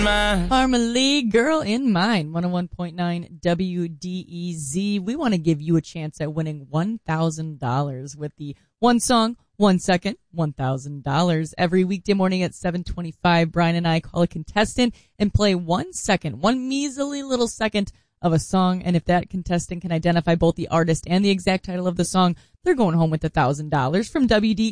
Harmony, Girl in Mine, 101.9 WDEZ. We want to give you a chance at winning $1,000 with the 1 song, 1 second, $1,000. Every weekday morning at 7:25, Brian and I call a contestant and play 1 second, one measly little second of a song. And if that contestant can identify both the artist and the exact title of the song, they're going home with $1,000 from WDEZ.